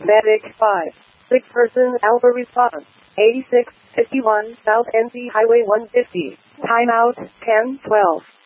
Medic 5. 6-person Alpha response. 8651 South NC Highway 150. Timeout 10:12.